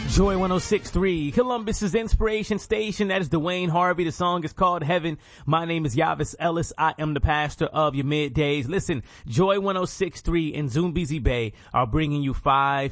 Joy 106.3, Columbus's inspiration station. That is Dwayne Harvey. The song is called Heaven. My name is Yavis Ellis. I am the pastor of your middays. Listen, Joy 106.3 and Zoombezi Bay are bringing you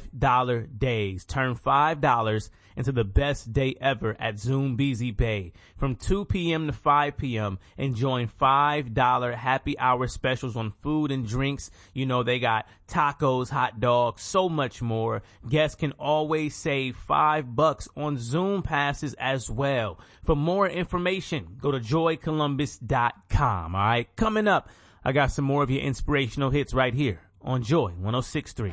$5 days. Turn $5 into the best day ever at Zoombezi Bay. From 2 p.m. to 5 p.m. and join $5 happy hour specials on food and drinks. You know, they got tacos, hot dogs, so much more. Guests can always save $5 on Zoom passes as well. For more information, go to joycolumbus.com. All right, coming up, I got some more of your inspirational hits right here on Joy 106.3.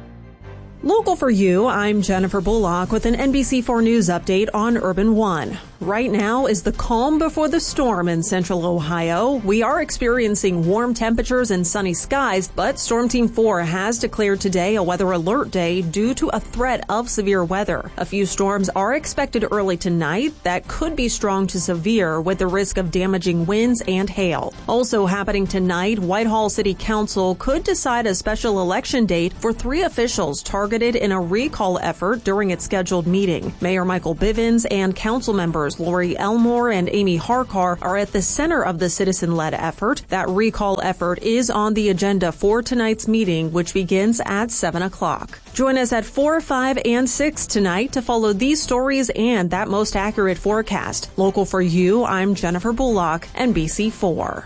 Local for you, I'm Jennifer Bullock with an NBC4 News update on Urban One. Right now is the calm before the storm in central Ohio. We are experiencing warm temperatures and sunny skies, but Storm Team 4 has declared today a weather alert day due to a threat of severe weather. A few storms are expected early tonight that could be strong to severe with the risk of damaging winds and hail. Also happening tonight, Whitehall City Council could decide a special election date for 3 officials targeted in a recall effort during its scheduled meeting. Mayor Michael Bivins and council members Lori Elmore and Amy Harkar are at the center of the citizen-led effort. That recall effort is on the agenda for tonight's meeting, which begins at 7 o'clock. Join us at 4, 5, and 6 tonight to follow these stories and that most accurate forecast. Local for you, I'm Jennifer Bullock, NBC4.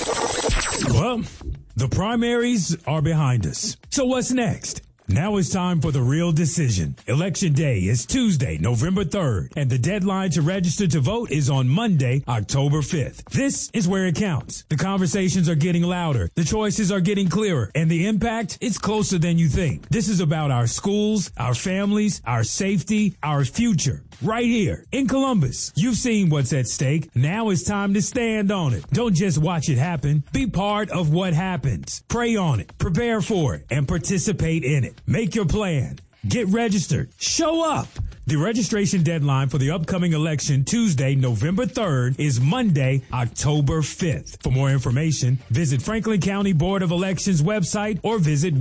Well, the primaries are behind us. So what's next? Now it's time for the real decision. Election Day is Tuesday, November 3rd, and the deadline to register to vote is on Monday, October 5th. This is where it counts. The conversations are getting louder, the choices are getting clearer, and the impact is closer than you think. This is about our schools, our families, our safety, our future. Right here in Columbus. You've seen what's at stake. Now it's time to stand on it. Don't just watch it happen. Be part of what happens. Pray on it, prepare for it, and participate in it. Make your plan. Get registered. Show up. The registration deadline for the upcoming election Tuesday, November 3rd is Monday, October 5th. For more information, visit Franklin County Board of Elections website or visit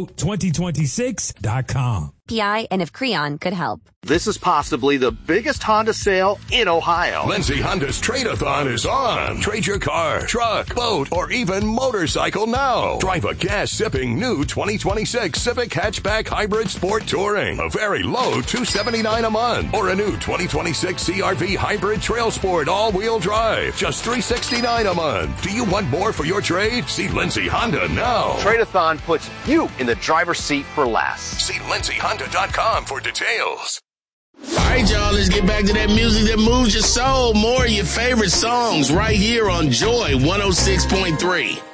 onevote2026.com. And if Creon could help. This is possibly the biggest Honda sale in Ohio. Lindsay Honda's Trade-A-Thon is on. Trade your car, truck, boat, or even motorcycle now. Drive a gas-sipping new 2026 Civic Hatchback Hybrid Sport Touring. A very low $279 a month. Or a new 2026 CRV Hybrid Trail Sport all-wheel drive. Just $369 a month. Do you want more for your trade? See Lindsay Honda now. Trade-A-Thon puts you in the driver's seat for less. See LindsayHonda.com for details. All right, y'all, let's get back to that music that moves your soul. More of your favorite songs right here on Joy 106.3.